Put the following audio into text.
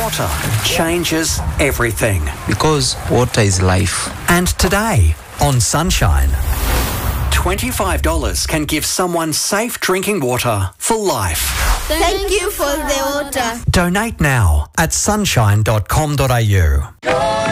Water changes everything. Because water is life. And today on Sunshine, $25 can give someone safe drinking water for life. Thank you for the water. Donate now at sunshine.com.au.